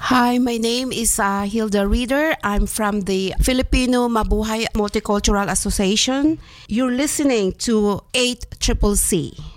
Hi, my name is Hilda Reader. I'm from the Filipino Mabuhay Multicultural Association. You're listening to 8CCC.